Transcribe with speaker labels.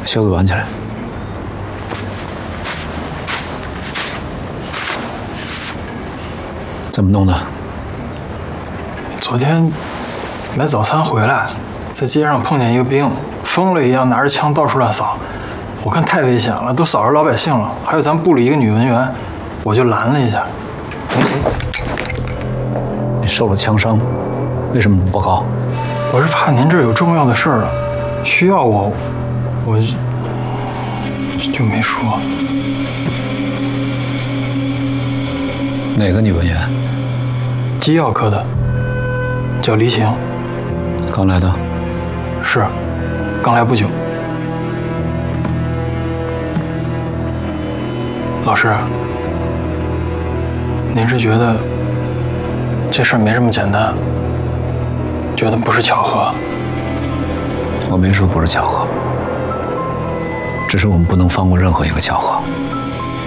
Speaker 1: 袖子挽起来。怎么弄的？
Speaker 2: 昨天买早餐回来，在街上碰见一个兵，疯了一样拿着枪到处乱扫。我看太危险了，都扫着老百姓了，还有咱部里一个女文员，我就拦了一下。
Speaker 1: 你受了枪伤，为什么不报告？
Speaker 2: 我是怕您这儿有重要的事儿，需要我就没说。
Speaker 1: 哪个女文员？
Speaker 2: 机要科的，叫黎晴。
Speaker 1: 刚来的？
Speaker 2: 是，刚来不久。老师，您是觉得这事儿没这么简单，觉得不是巧合？
Speaker 1: 我没说不是巧合，只是我们不能放过任何一个巧合。